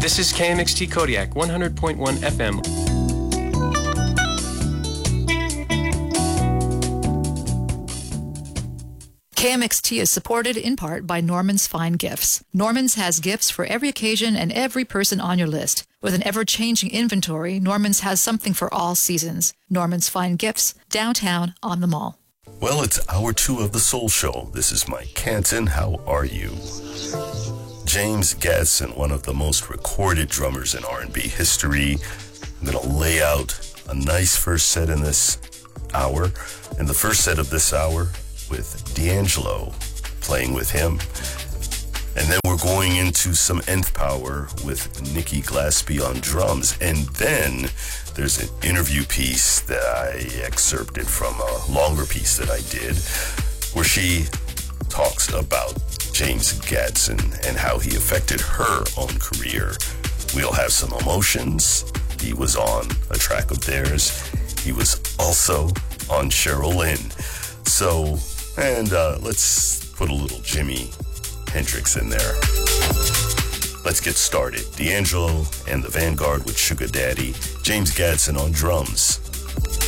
This is KMXT Kodiak, 100.1 FM. KMXT is supported in part by Norman's Fine Gifts. Norman's has gifts for every occasion and every person on your list. With an ever-changing inventory, Norman's has something for all seasons. Norman's Fine Gifts, downtown on the Mall. Well, it's hour 2 of the Soul Show. This is Mike Canton. How are you? James Gadson, one of the most recorded drummers in R&B history. I'm going to lay out a nice first set in this hour. In the first set of this hour, with D'Angelo, playing with him. And then we're going into some Nth Power with Nikki Glaspie on drums. And then there's an interview piece that I excerpted from a longer piece that I did, where she talks about James Gadson and how he affected her own career. We'll have some emotions. He was on a track of theirs. He was also on Cheryl Lynn. So, and let's put a little Jimi Hendrix in there. Let's get started. D'Angelo and the Vanguard with Sugar Daddy. James Gadson on drums.